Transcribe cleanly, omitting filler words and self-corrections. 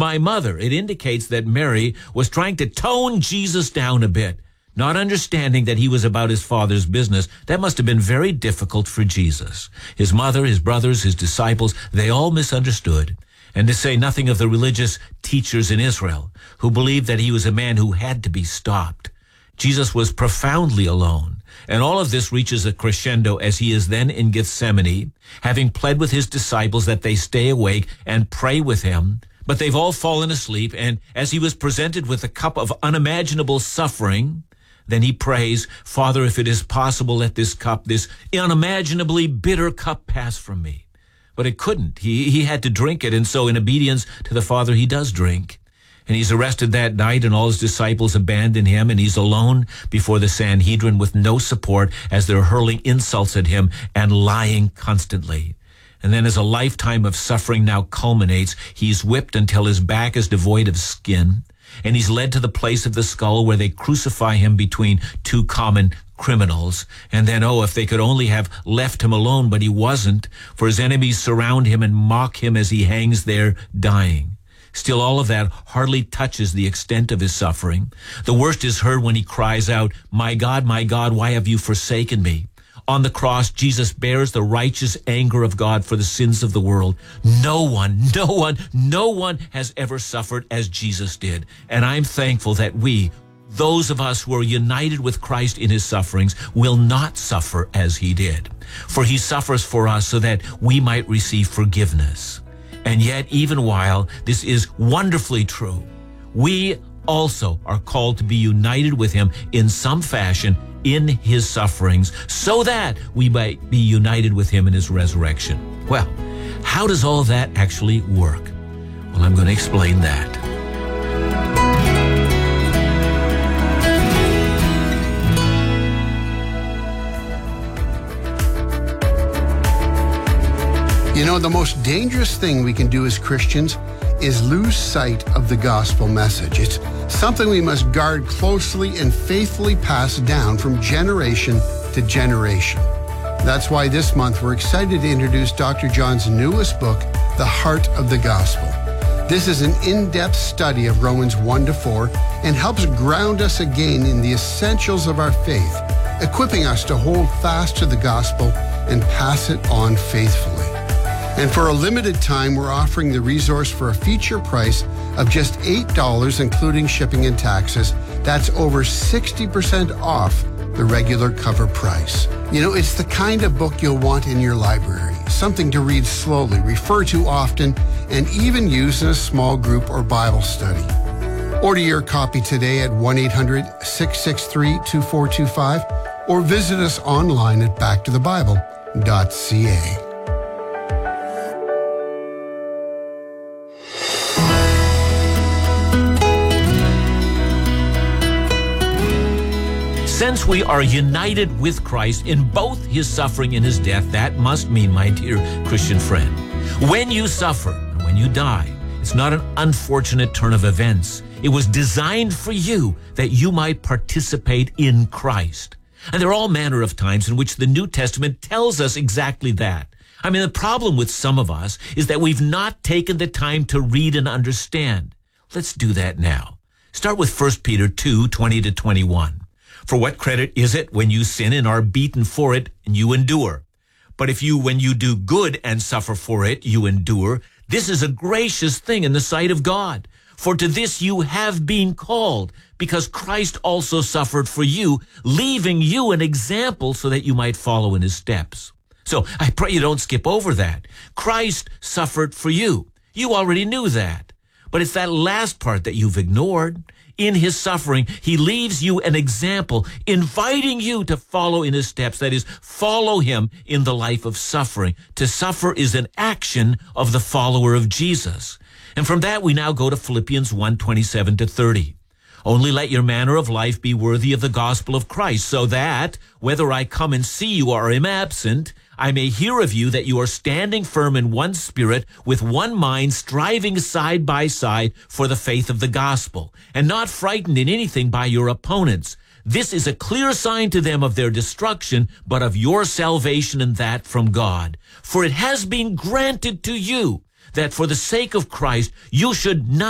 my mother. It indicates that Mary was trying to tone Jesus down a bit, not understanding that he was about his Father's business. That must have been very difficult for Jesus. His mother, his brothers, his disciples, they all misunderstood. And to say nothing of the religious teachers in Israel who believed that he was a man who had to be stopped. Jesus was profoundly alone. And all of this reaches a crescendo as he is then in Gethsemane, having pled with his disciples that they stay awake and pray with him. But they've all fallen asleep. And as he was presented with a cup of unimaginable suffering, then he prays, Father, if it is possible, let this cup, this unimaginably bitter cup, pass from me. But it couldn't. He had to drink it. And so in obedience to the Father, he does drink. And he's arrested that night, and all his disciples abandon him, and he's alone before the Sanhedrin with no support as they're hurling insults at him and lying constantly. And then as a lifetime of suffering now culminates, he's whipped until his back is devoid of skin, and he's led to the place of the skull where they crucify him between two common criminals. And then, if they could only have left him alone, but he wasn't, for his enemies surround him and mock him as he hangs there dying. Still, all of that hardly touches the extent of his suffering. The worst is heard when he cries out, my God, why have you forsaken me? On the cross, Jesus bears the righteous anger of God for the sins of the world. No one has ever suffered as Jesus did. And I'm thankful that we, those of us who are united with Christ in his sufferings, will not suffer as he did. For he suffers for us so that we might receive forgiveness. And yet, even while this is wonderfully true, we also are called to be united with him in some fashion in his sufferings, so that we might be united with him in his resurrection. Well, how does all that actually work? Well, I'm going to explain that. You know, the most dangerous thing we can do as Christians is lose sight of the gospel message. It's something we must guard closely and faithfully pass down from generation to generation. That's why this month we're excited to introduce Dr. John's newest book, The Heart of the Gospel. This is an in-depth study of Romans 1-4 and helps ground us again in the essentials of our faith, equipping us to hold fast to the gospel and pass it on faithfully. And for a limited time, we're offering the resource for a feature price of just $8, including shipping and taxes. That's over 60% off the regular cover price. You know, it's the kind of book you'll want in your library, something to read slowly, refer to often, and even use in a small group or Bible study. Order your copy today at 1-800-663-2425 or visit us online at backtothebible.ca. Since we are united with Christ in both his suffering and his death, that must mean, my dear Christian friend, when you suffer, when you die, it's not an unfortunate turn of events. It was designed for you that you might participate in Christ. And there are all manner of times in which the New Testament tells us exactly that. I mean, the problem with some of us is that we've not taken the time to read and understand. Let's do that now. Start with 1 Peter 2:20-21. For what credit is it when you sin and are beaten for it and you endure? But if you, when you do good and suffer for it, you endure, this is a gracious thing in the sight of God. For to this you have been called, because Christ also suffered for you, leaving you an example so that you might follow in his steps. So I pray you don't skip over that. Christ suffered for you. You already knew that. But it's that last part that you've ignored. In his suffering, he leaves you an example, inviting you to follow in his steps. That is, follow him in the life of suffering. To suffer is an action of the follower of Jesus. And from that, we now go to Philippians 1:27-30. Only let your manner of life be worthy of the gospel of Christ, so that, whether I come and see you or am absent, I may hear of you that you are standing firm in one spirit, with one mind, striving side by side for the faith of the gospel, and not frightened in anything by your opponents. This is a clear sign to them of their destruction, but of your salvation, and that from God. For it has been granted to you that for the sake of Christ you should not